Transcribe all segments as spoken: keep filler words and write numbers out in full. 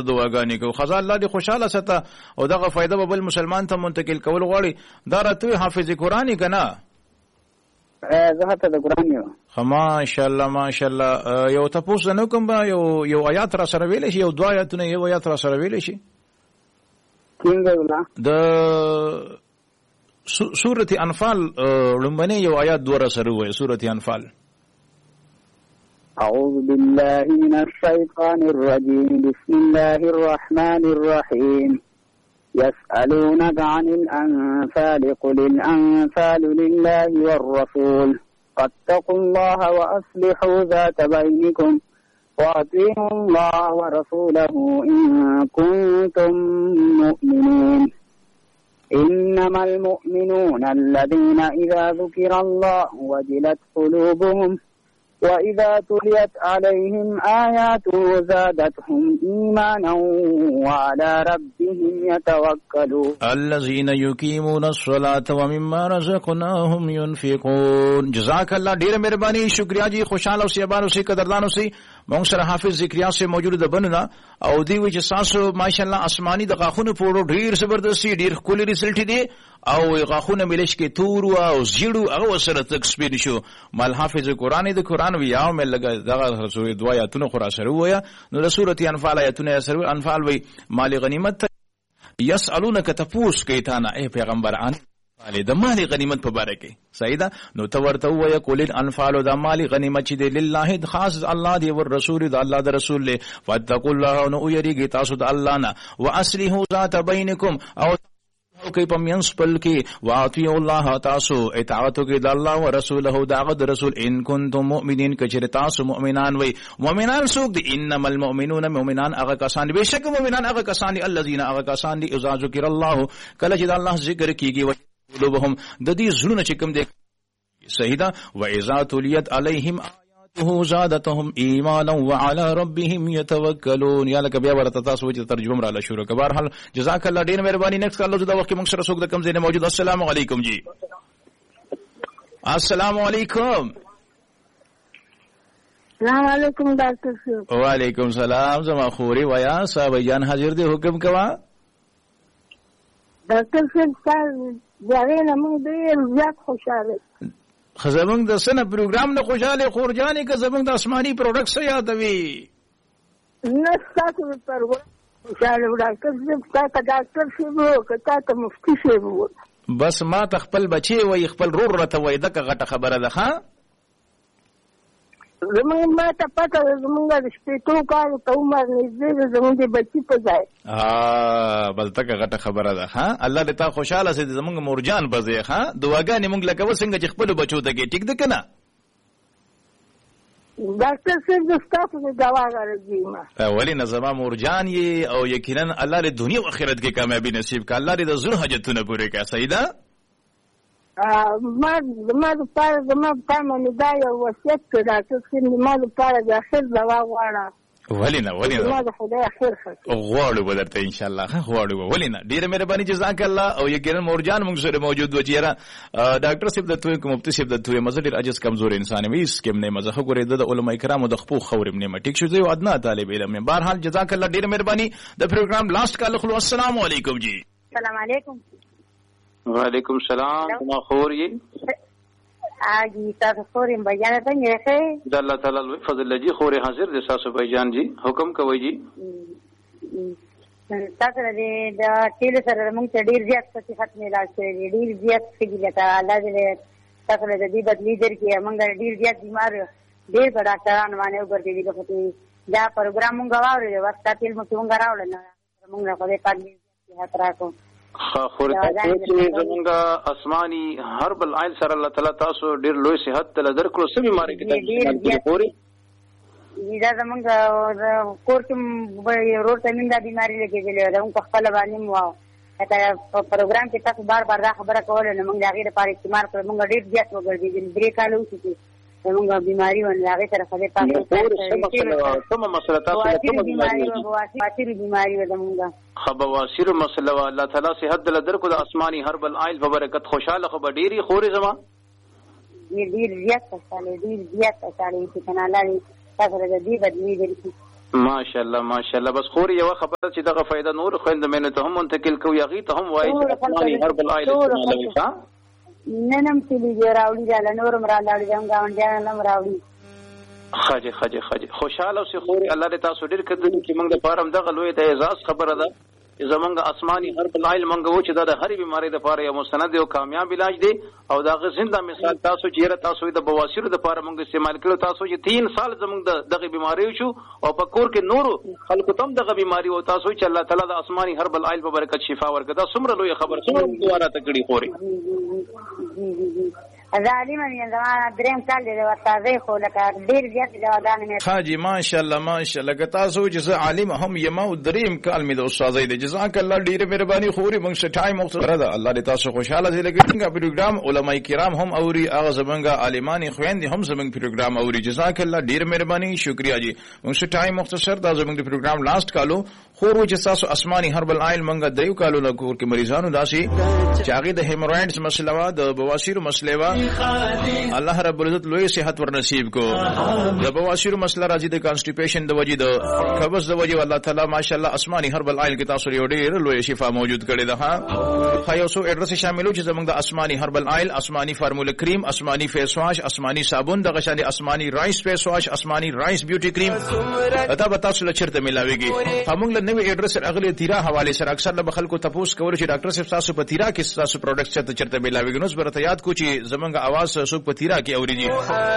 دعاګانې کوو. خزا الله دې خوشاله ساته او دغه فائدہ به بل مسلمان ته منتقل کول غواړي. دا راته حافظ قرآن کنه؟ زه ته د قرآن یو. خو ماشاءالله ماشاءالله. یو تاسو نو کوم با یو یو آیات را سره ویل شي، یو دوا آیاتونه یو آیات را سره ویل شي. څنګه ولا د سورة انفال لمبنه یو آیات دو را سره وای. سورة انفال أعوذ بالله من الشيطان الرجيم بسم الله الرحمن الرحيم يسألونك عن الأنفال قل الأنفال لله والرسول فاتقوا الله وأصلحوا ذات بينكم وأطيعوا الله ورسوله إن كنتم مؤمنين إنما المؤمنون الذين إذا ذكر الله وجلت قلوبهم وإذا تليت عليهم آياته زادتهم إيمانا وعلى ربهم يتوكلون الذين يقيمون الصلاة ومما رزقناهم ينفقون. جزاک اللہ ډیر مهرباني، شکریا جی، خوشاله اوسئ، آباد اوسئ، قدردان اوسئ. موږ سره حافظ ذکریا سے موجود ده بنونه او دی وی چې تاسو ماشاءالله آسماني د غاخونو پورو ډیر زبردستي ډیر خولي رزلټ دي او غاخونه ملش کې تور او زیړو هغه سره تک سپین شو. مال حافظ قرآن د قرآن ویاو مې لګا دغه سورې دوا آیاتونه خورا سره ویا. نو د سورۃ انفال آیاتونه سره انفال وی مال غنیمت یسالونک تفوس کیتانا اے پیغمبران د مال غنیمت په باره کې صحیح ده. نو تو ورته وایي کول الانفال د مال غنیمت چې دی لله خاص الله دی او رسول د الله د رسول له فتقوا الله نو یریږي تاسو د الله نه واصلحوا ذات بینکم او کوي په مینس پل کې واطیعوا الله تاسو اطاعت کوي د الله او رسوله دغه د رسول ان کنتم مؤمنین کچره تاسو مؤمنان وي. مؤمنان څوک دي؟ انما المؤمنون مؤمنان هغه کسان بشک مؤمنان هغه کسان دي الذين هغه کسان دي اذا ذکر الله کله چې د الله ذکر کیږي قلوبهم د دې زړونه چې کوم دي صحیح ده. واذا تليت عليهم آياته زادتهم ایمانا وعلى ربهم يتوکلون. یا لکه بیا ورته تاسو چې ترجمه را لشورو که بهر حال جزاک الله ډیر مهرباني. نیکست کال دا وخت موږ سره څوک د کوم ځای نه موجود. السلام علیکم جی. السلام علیکم. السلام علیکم ډاکټر صاحب. وعلیکم سلام. زما خوري ویا صاحب جان حاضر دی، حکم کوا. ډاکټر صاحب ځای نه موږ ډیر زیات خوشاله خزمنګ د سنه پروګرام نه خوشاله خورجانې که زمنګ د آسماني پروډکټ سره یادوي نه تاسو پر خوشاله ډاکټر صاحب کا ډاکټر صاحب که تاسو مفتي صاحب بس ما ته خپل بچي وای خپل رور رته وای دغه غټه خبره ده. ها زمونږ ما ته پته ده زمونږ د شپېتو کالو ته عمر نږدې ده زمونږ د بچي په ځای. بل تکه غټه خبره ده. ها الله دې تا خوشحاله سي زمونږ مورجان په ځای. ها دعاګانې مونږ لکه څنګه چې خپلو بچو ته کې ټیک ده که نه؟ ډاکټر صاحب زه ستاسو د دوا غرض یم. ولې نه زما مورجان یې او یقینا الله دې دنیا او آخرت کې کامیابي نصیب کړه. الله دې د زړه حاجتونه پوره کړه. صحیح ده. ما زما لپاره زما په معنی دا یو وصیت کړی ډاکټر صاحب زما لپاره د اخر دوا غواړه. ولې نه ولې نه زما د خدای اخر غواړو به درته انشاءالله. ښه غواړو به ولې نه. ډېره مهرباني جزاک الله. او یقینا مورجان موږ سره موجود و چې یاره ډاکټر صاحب د توی که مفتي صاحب د توی مزه ډېر عجز کمزور انسان یم هېڅ کم نه یم زه ښه ګورې د علما کرامو د خپو خور یم نه ټیک شو زه یو ادنا طالب علم یم. بهرحال جزاک الله ډېره مهرباني. د پروګرام لاست کال خلو. السلام علیکم جی. السلام علیکم. وعلیکم السلام. ما خور یې آجی تاسو خوریم بیان څنګه ښه؟ د الله تعالی لوی فضل جی خورې حاضر دي تاسو بیان جی حکم کوي جی. تاسو د ټیل سره موږ ته ډیر زیات صحت ملاو شوی ډیر زیات فکر لته الله دې تاسو له دې بدلی درکې موږ ډیر زیات بیمار ډیر په ډاکټرانو باندې وګرځېدي دغه دا پروګرام موږ واورېدو ورته تل موږ څنګه راوړل نه موږ په دې باندې صحت راکو. خور تاسو چې زمونږ آسماني هربل آیل سره الله تعالی تاسو ډیر لوی صحت تل درکړو. سمې ماري کې خوري دا زمونږ کور کې روډ ته مندا بیماری لګېدلې ده موږ خپل باندې مو دا پروګرام کې تاسو بار بار دا خبره کوله نو موږ هغه لپاره استعمال کړو. موږ ډیر زیات وګرځېدل درې کال وشي زمونږ بیماری ونه هغه سره خدای پاک کومه مسله تاسو کومه بیماری بواسیر بیماری و زمونږ خبواسیر مسله الله تعالی صحت دل درکو د آسماني هربل آیل په برکت خوشاله خو ډيري خوري زما ډیر زیات خوشاله ډیر زیات خوشاله چې کنه الله تاسو د دې بدلی درکې. ماشاءالله ماشاءالله. بس خور یو خبره چې دغه فائدہ نور خويند مینه ته هم منتقل کوي هغه ته هم وایي چې اسماني هربل آیل استعمالوي. ها ننم تیلی راوړي دا نورم را لاړي هم گاونډیان نم راوړي. خاجه خاجه خاجه خوشاله اوسې خوري. الله دې تاسو ډیر کړي چې موږ د پاره دغه لوی د اعزاز خبره ده زمونږ اسماني هربل آیل موږ و چې دا د هرې بیماری د پاره یو مستند او کامیاب علاج دی او دا غزنده مثال تاسو چې تاسو د بواسیر د پاره موږ استعمال کړو. تاسو چې تین سال زمونږ دغه بیماری شو او په کور کې نورو خلکو تم دغه بیماری او تاسو چې الله تعالی د اسماني هربل آیل په برکت شفا ورکړه. دا څومره لوی خبر څومره دواره تکړی خوري. ظالم من زمان دریم کال دی ورته خو لکه ډیر زیات دواګان مې حاجی ماشاءالله ماشاءالله که تاسو چې عالم هم یم او دریم کال مې د استادای دی. جزاک الله ډیر مهرباني خوري. موږ څه ټایم مختصر ده. الله دې تاسو خوشاله دې لګي. څنګه پروګرام علماء کرام هم اوري هغه زمونږ عالمان خويند هم زمونږ پروګرام اوري. جزاک الله ډیر مهرباني شکریا جی. موږ څه ټایم مختصر ده زمونږ پروګرام لاست کالو خورو چې تاسو اسماني هربل آیل موږ دریو کالو له کور کې مریضانو داسي چې هغه د هیمرویډز مسله وا د بواسیر مسله وا الله رب العزت لوی صحت ور نصیب کو. د بواسیر مسله راځي د کانسټیپیشن د وجې د قبض د وجې الله تعالی ماشاءالله اسماني هربل آیل کې تاسو یو ډیر لوی شفا موجود کړي ده. ها خایو سو ایڈریس شاملو چې زمونږ د اسماني هربل آیل اسماني فارمولا کریم اسماني فیس واش اسماني صابون دغه شان اسماني رایس فیس واش اسماني رایس بیوټي کریم اته به تاسو لچرته ملاويږي. همغه نوې ایڈریس اغلی تیرا حواله سره اکثر له خلکو تاسو کول چې ډاکټر صاحب تاسو په تیرا کې تاسو پروډکټ چرته چرته ملاويږي. نو زبرته یاد کو چې زمونږ आवाज سوق په تیرا کې اوريږي.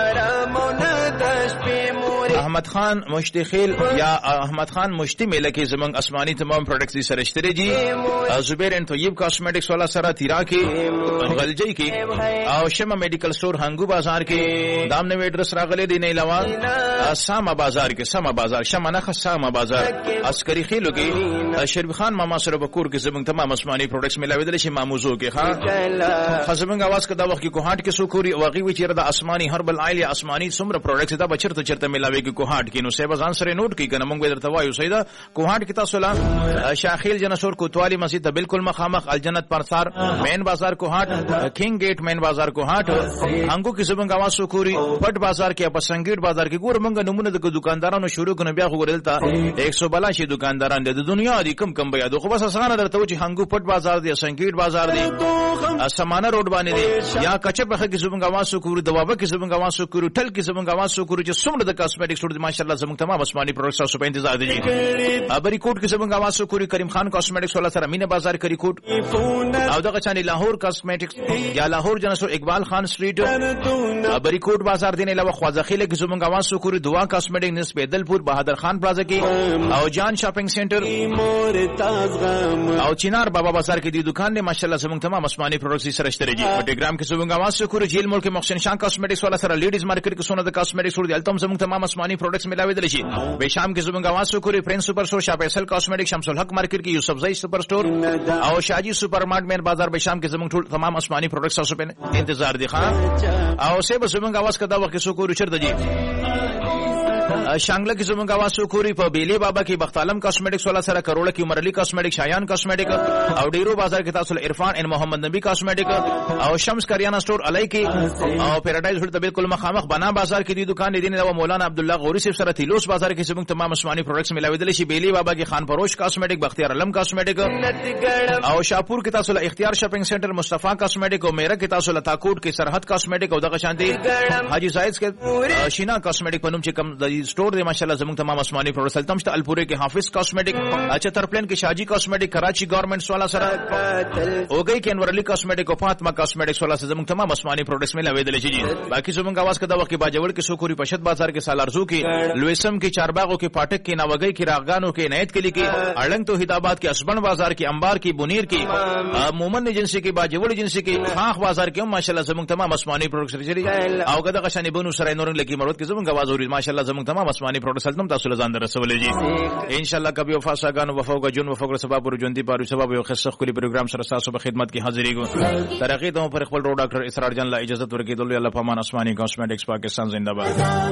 احمد خان مشتخیل یا احمد خان مشتی میله کې زمونږ اسماني تمام پروډکټس سره شته دي. زبیر ان طیب کاسمیټکس والا سره تیرا کې غلجی کې او شمه میډیکل سٹور هنګو بازار کې دام نوې ایڈریس راغلي دي. نه علاوه ساما بازار کې ساما بازار شمه نه ساما بازار عسکری خیلو کې شریف خان ماما سره بکور کې زمونږ تمام اسماني پروډکټس ملاوي شي ماموزو کې. ها خزمنګ आवाज کدا وخت کې کوهاټ کې سوکوري واغي وی چیرې د اسماني هربل آیل یا اسماني څومره پروډکټس دا بچرته چرته ملاوي کې کوهاټ کې. نو سیب ځان سره نوٹ کې کنه موږ درته وایو سیدا کوهاټ کې تاسو لا شاخیل جنسور کوتوالی مسجد ته بالکل مخامخ الجنت پرسار مین بازار کوهاټ کینګ گیټ مین بازار کوهاټ هنګو کې زمونږ आवाज سوکوري پټ بازار کې په سنگیټ بازار کې ګور موږ نمونه د دکاندارانو شروع کنه بیا خو ورلتا ایک سو بلا شي دکانداران د دنیا دي کم کم بیا دغه بس اسانه درته چې هنګو پټ بازار دی سنگیټ بازار دی سمانه روډ باندې دی یا کچه په کې زمونږ आवाज سوکوري دواوه کې زمونږ आवाज سوکوري ټل کې زمونږ आवाज سوکوري چې څومره د کاسمیټکس ور دي ماشاءالله زمونږ تمام اسماني پروډکټس تاسو په انتظار دي. ابری کوټ کې زمونږ आवाज سوکوري کریم خان کاسمیټکس والا سره مینه بازار کری کوټ او دغه چاني لاهور کاسمیټکس یا لاهور جنسو اقبال خان سټریټ ابری کوټ بازار دی. نه علاوه خوازخیله کې زمونږ आवाज سوکوري دوا کاسمیټک نس پیدلپور بہادر خان پلازا کې او جان شاپینګ سنټر او چینار بابا بازار کې دی دکان نه ماشاءالله زمونږ تمام اسماني پروډکټس سره شته دي. په ټیګرام کې زمونږ आवाज سوکوري جیل ملک محسن شاه کاسمیټکس والا سره لیډیز مارکیټ کې سونه د کاسمیټکس ور دي التم زمونږ تمام اسماني پروډکټس ملاوي دي شي. به شام کې زمونږ आवाज سوکوري فرنس سپر سٹور شاپ ایسل کاسمیټک شمس الحق مارکیټ کې یوسف زئی سپر سٹور او شاجی سپر مارټ مین بازار به شام کې زمونږ ټول تمام اسماني پروډکټس تاسو په انتظار دي. ښا او سه به زمونږ आवाज کدا وخت سوکوري چرته دي شانګله کې زمونږ आवाज سوکوري په بیلی بابا کې بختالم کاسمیټکس والا سره کروڑه کې عمرلی کاسمیټک شایان کاسمیټک او ډیرو بازار کې تاسو عرفان ان محمد نبی کاسمیټک او شمس کریانا سٹور علي کې او پیراډایز هوټل ته بالکل مخامخ بنا بازار کې دی دکان دی نه مولانا عبد الله غوري صاحب سره تیلوس بازار کې زمونږ تمام اسماني پروډکټس ملاوي دي شي. بیلی بابا کې خان فروش کاسمیټک بختیار علم کاسمیټک او شاپور کې تاسو له اختیار شاپینګ سنټر مصطفی کاسمیټک او میرا کې تاسو له تاکوټ کې سرحد کاسمیټک او دغه شانتي حاجی زاید کې شینا کاسمیټک پنوم چې کم د سٹور دی ماشاءالله زمونږ تمام اسماني پروډکټس تمشته الپوره کې حافظ کاسمیټک اچھا ترپلین کې شاجی کاسمیټک کراچی گورنمنټس والا سره اوګي کې انور علی کاسمیټک او فاطمه کاسمیټکس والا سره زمونږ تمام اسماني پروډکټس ملاوي دي شي. باقي زمونږ आवाज کدا وخت باجوړ کې سوکوري پشت بازار کې سالارزو کې لویسم کې چارباغو کې پاټک کې ناوګي کې راغانو کې نایت کلی کې اړنګ توحید آباد کې اسبن بازار کې انبار کې بونیر کې مومن ایجنسی کې باجوړ ایجنسی کې خاخ بازار کې ماشاءالله زمونږ تمام اسماني پروډکټس لري او کدا غشنی بنو سره نور لګي مرود کې زمونږ आवाज اوري ماشاءالله زمونږ تمام اسماني پروډکټس تم تاسو لزان رسول جی انشاءالله کبي وفاساګان وفوق جون وفوق سبب ور جون دي پارو سبب یو خصخ کلی پروګرام سره تاسو په خدمت کې حاضرې ګو ترقی ته پر خپل ډاکټر اسرار جان لا اجازه ورکړي دلته الله پامان اسماني کاسمیټکس پاکستان زنده باد.